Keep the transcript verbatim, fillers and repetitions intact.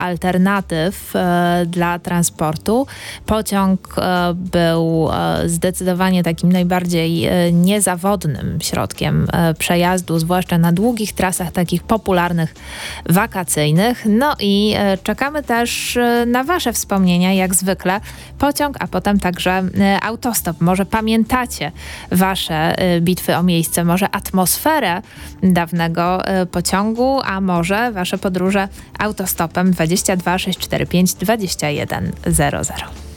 alternatyw e, dla transportu. Pociąg e, był e, zdecydowanie takim najbardziej e, niezawodnym środkiem e, przejazdu, zwłaszcza na długich trasach takich popularnych, wakacyjnych. No i e, czekamy też e, na Wasze wspomnienia, jak zwykle. Pociąg, a potem także e, autostop. Może pamiętacie Wasze e, bitwy o miejsce, może atmosferę dawnego e, pociągu, a może Wasze podróże autostopem. Dwadzieścia dwa sześćset czterdzieści pięć dwadzieścia jeden zero zero.